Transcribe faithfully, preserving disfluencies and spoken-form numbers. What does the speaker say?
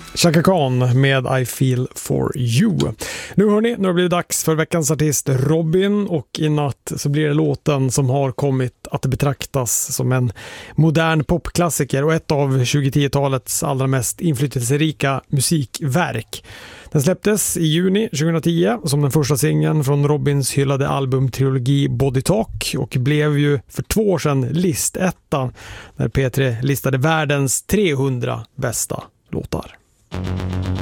Chaka Khan med I Feel For You. Nu hörni, nu har det blivit dags för veckans artist Robin, och i natt så blir det låten som har kommit att betraktas som en modern popklassiker och ett av tjugohundratalets allra mest inflytelserika musikverk. Den släpptes i juni tjugohundratio som den första singeln från Robins hyllade albumtrilogi Body Talk och blev ju för två år sedan listetta när P tre listade världens trehundra bästa låtar.